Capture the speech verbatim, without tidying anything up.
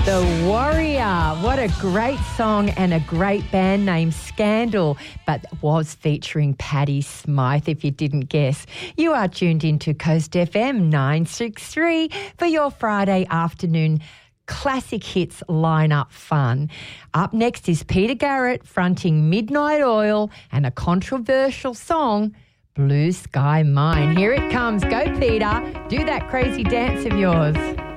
The Warrior. What a great song and a great band name, Scandal, but was featuring Paddy Smythe, if you didn't guess. You are tuned into Coast F M nine sixty-three for your Friday afternoon classic hits lineup fun. Up next is Peter Garrett fronting Midnight Oil and a controversial song, Blue Sky Mine. Here it comes. Go, Peter. Do that crazy dance of yours.